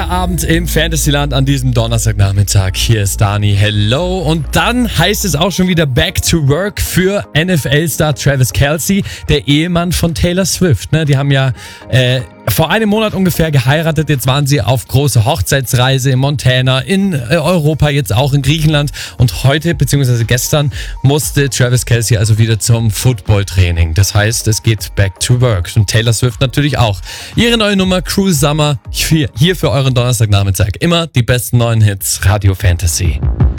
Feierabend im Fantasyland an diesem Donnerstagnachmittag. Hier ist Dani, hello. Und dann heißt es auch schon wieder Back to Work für NFL-Star Travis Kelce, der Ehemann von Taylor Swift. Die haben ja vor einem Monat ungefähr geheiratet. Jetzt waren sie auf große Hochzeitsreise in Montana, in Europa, jetzt auch in Griechenland. Und heute, beziehungsweise gestern, musste Travis Kelce also wieder zum Footballtraining. Das heißt, es geht back to work. Und Taylor Swift natürlich auch. Ihre neue Nummer, Cruise Summer, hier für euren Donnerstagnachmittag. Immer die besten neuen Hits, Radio Fantasy.